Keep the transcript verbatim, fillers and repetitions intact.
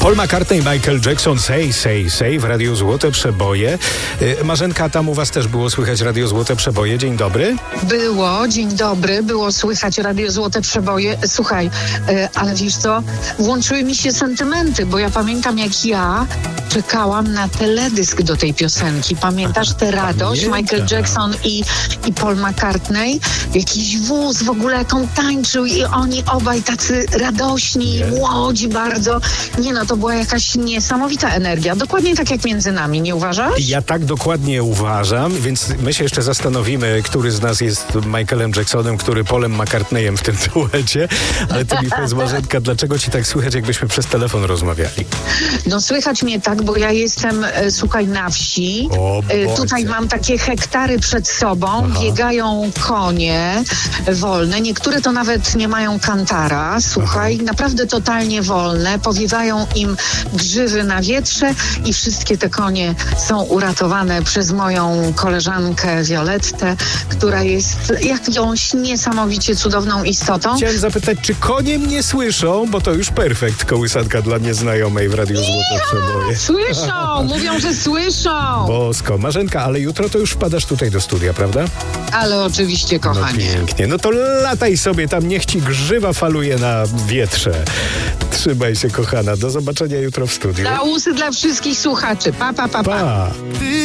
Paul McCartney, Michael Jackson, Say, Say, Say w Radiu Złote Przeboje. Marzenka, tam u was też było słychać Radio Złote Przeboje. Dzień dobry. Było, dzień dobry, było słychać Radio Złote Przeboje. Słuchaj, ale wiesz co, włączyły mi się sentymenty, bo ja pamiętam, jak ja czekałam na teledysk do tej piosenki. Pamiętasz tę radość? Pamiętam. Michael Jackson i, i Paul McCartney. Jakiś wóz w ogóle, jak on tańczył i oni obaj tacy radośni, Nie. młodzi bardzo. Nie no, to była jakaś niesamowita energia. Dokładnie tak jak między nami, nie uważasz? Ja tak dokładnie uważam, więc my się jeszcze zastanowimy, który z nas jest Michaelem Jacksonem, który Paulem McCartneyem w tym duecie. Ale ty mi powiedz, Marzenka, dlaczego ci tak słychać, jakbyśmy przez telefon rozmawiali? No słychać mnie tak, bo ja jestem, e, słuchaj, na wsi. O E, Boże. tutaj mam takie hektary przed sobą, Aha. biegają konie wolne. Niektóre to nawet nie mają kantara. Słuchaj, Aha. naprawdę totalnie wolne. Powiewają im grzywy na wietrze i wszystkie te konie są uratowane przez moją koleżankę Violettę, która jest jakąś niesamowicie cudowną istotą. Chciałem zapytać, czy konie mnie słyszą, bo to już perfekt, kołysanka dla nieznajomej w Radiu Złote Przeboje. Słyszą! Mówią, że słyszą! Bosko. Marzenka, ale jutro to już wpadasz tutaj do studia, prawda? Ale oczywiście, No kochanie. pięknie. No to lataj sobie tam, niech ci grzywa faluje na wietrze. Trzymaj się, kochana. Do zobaczenia jutro w studiu. Dla usy dla wszystkich słuchaczy. Pa, pa, pa, pa. Pa!